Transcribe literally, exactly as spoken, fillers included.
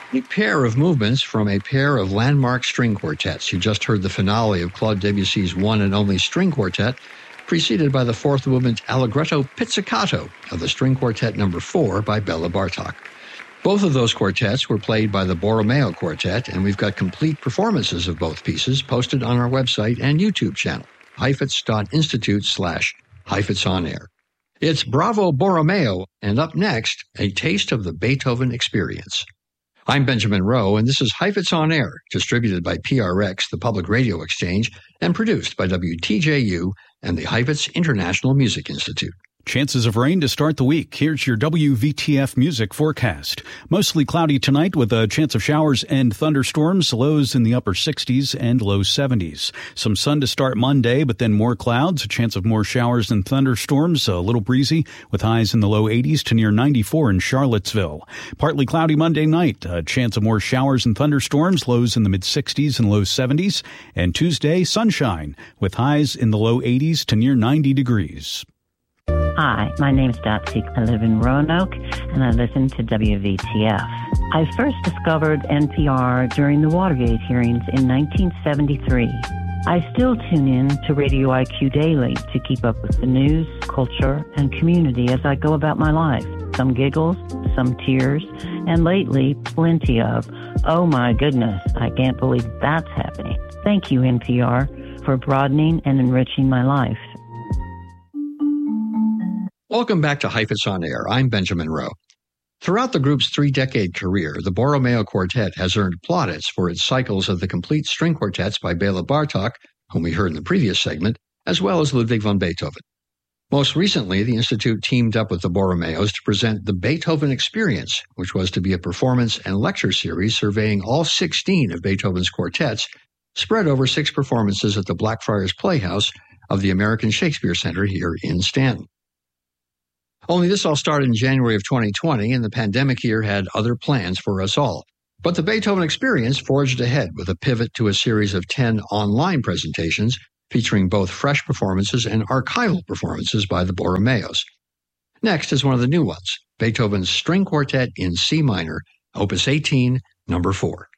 A pair of movements from a pair of landmark string quartets. You just heard the finale of Claude Debussy's one and only string quartet, preceded by the fourth movement Allegretto Pizzicato of the string quartet number four by Bela Bartok. Both of those quartets were played by the Borromeo Quartet, and we've got complete performances of both pieces posted on our website and YouTube channel, heifetz.institute slash Heifetz on Air. It's Bravo Borromeo, and up next, a taste of the Beethoven experience. I'm Benjamin Rowe, and this is Heifetz on Air, distributed by P R X, the Public Radio Exchange, and produced by W T J U and the Heifetz International Music Institute. Chances of rain to start the week. Here's your W V T F music forecast. Mostly cloudy tonight with a chance of showers and thunderstorms, lows in the upper sixties and low seventies. Some sun to start Monday, but then more clouds, a chance of more showers and thunderstorms, a little breezy with highs in the low eighties to near ninety-four in Charlottesville. Partly cloudy Monday night, a chance of more showers and thunderstorms, lows in the mid-sixties and low seventies. And Tuesday, sunshine with highs in the low eighties to near ninety degrees. Hi, my name's Dotsy. I live in Roanoke, and I listen to W V T F. I first discovered N P R during the Watergate hearings in nineteen seventy-three. I still tune in to Radio I Q Daily to keep up with the news, culture, and community as I go about my life. Some giggles, some tears, and lately, plenty of, oh my goodness, I can't believe that's happening. Thank you, N P R, for broadening and enriching my life. Welcome back to Heifetz on Air. I'm Benjamin Rowe. Throughout the group's three-decade career, the Borromeo Quartet has earned plaudits for its cycles of the complete string quartets by Bela Bartok, whom we heard in the previous segment, as well as Ludwig van Beethoven. Most recently, the Institute teamed up with the Borromeos to present the Beethoven Experience, which was to be a performance and lecture series surveying all sixteen of Beethoven's quartets, spread over six performances at the Blackfriars Playhouse of the American Shakespeare Center here in Stanton. Only this all started in January of twenty twenty, and the pandemic year had other plans for us all. But the Beethoven Experience forged ahead with a pivot to a series of ten online presentations featuring both fresh performances and archival performances by the Borromeos. Next is one of the new ones, Beethoven's String Quartet in C minor, Opus eighteen, number four.